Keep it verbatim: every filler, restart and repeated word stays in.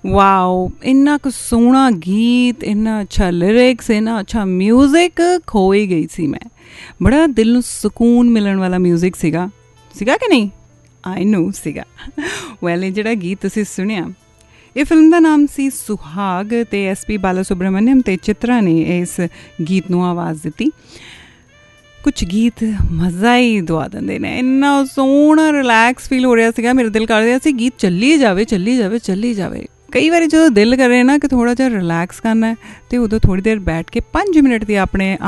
Wow, ਇੰਨਾ ਕੁ ਸੋਹਣਾ ਗੀਤ, ਇੰਨਾ ਅੱਛਾ ਲਿਰਿਕਸ, ਇੰਨਾ ਅੱਛਾ ਮਿਊਜ਼ਿਕ, ਖੋ ਹੀ ਗਈ ਸੀ ਮੈਂ। ਬੜਾ ਦਿਲ ਨੂੰ ਸਕੂਨ ਮਿਲਣ ਵਾਲਾ ਮਿਊਜ਼ਿਕ ਸੀਗਾ ਸੀਗਾ ਕਿ ਨਹੀਂ? ਆਈ ਨੋ ਸੀਗਾ। ਵੈਲ, ਇਹ ਜਿਹੜਾ ਗੀਤ ਤੁਸੀਂ ਸੁਣਿਆ, ਇਹ ਫਿਲਮ ਦਾ ਨਾਮ ਸੀ ਸੁਹਾਗ, ਅਤੇ ਐਸ ਪੀ ਬਾਲਾ ਸੁਬਰਾਮਨਿਅਮ ਅਤੇ ਚਿੱਤਰਾ ਨੇ ਇਸ ਗੀਤ ਨੂੰ ਆਵਾਜ਼ ਦਿੱਤੀ। ਕੁਛ ਗੀਤ ਮਜ਼ਾ ਹੀ ਦਵਾ ਦਿੰਦੇ ਨੇ, ਇੰਨਾ ਸੋਹਣਾ ਰਿਲੈਕਸ ਫੀਲ ਹੋ ਰਿਹਾ ਸੀਗਾ, ਮੇਰਾ ਦਿਲ ਕਰ ਰਿਹਾ ਸੀ ਗੀਤ ਚੱਲੀ ਜਾਵੇ ਚੱਲੀ ਜਾਵੇ ਚੱਲੀ ਜਾਵੇ। ਕਈ ਵਾਰੀ ਜਦੋਂ ਦਿਲ ਕਰੇ ਨਾ ਕਿ ਥੋੜ੍ਹਾ ਜਿਹਾ ਰਿਲੈਕਸ ਕਰਨਾ ਹੈ, ਅਤੇ ਉਦੋਂ ਥੋੜ੍ਹੀ ਦੇਰ ਬੈਠ ਕੇ ਪੰਜ ਮਿੰਟ ਦੀ ਆਪਣੇ